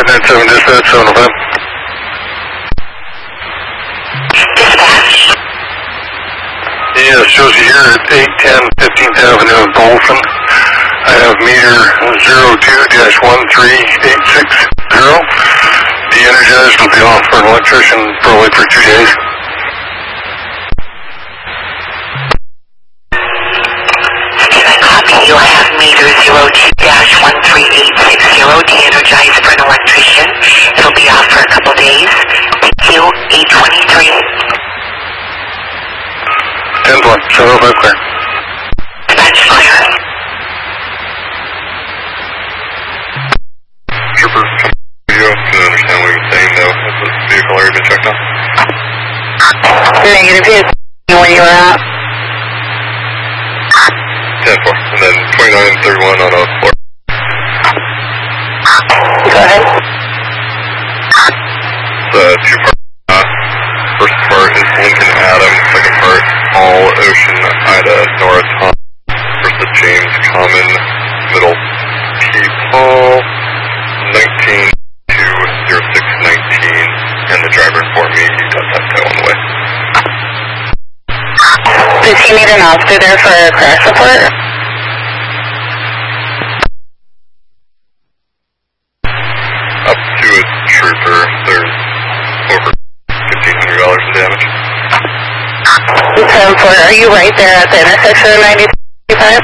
597 dispatch, 705. Dispatch. Yes, Josie here at 810 15th Avenue in Bolton. I have meter 02-13860. De-energized will be off for an electrician probably for 2 days. You have meter 02-13860 de-energized for an electrician. It'll be off for a couple days. Thank you. 823. 10-1, 705 clear. Dispatch clear. Trooper, you can understand what you're saying though. Has this vehicle already been checked out? Negative. Where you were at? 10-4, and then 29 and 31 on a floor. Go ahead. It's 2 parts. First part is Lincoln Adam. Second part, All Ocean Ida Nora Tom. First is James Common. Middle T Paul. 19-20619. And the driver informed me he does have tow on the way. Does he need an officer there for a crash report? Up to a trooper, there's over $1,500 in damage. 10-4, are you right there at the intersection of 95?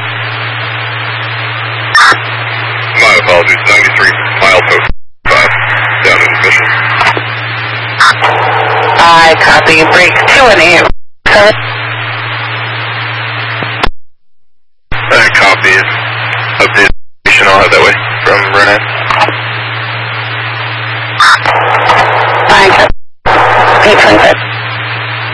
My apologies, 93 mile post 5, down in Mission. I copy, break 218. Copy is updated. I'll have that way from Renee. Fine. 825.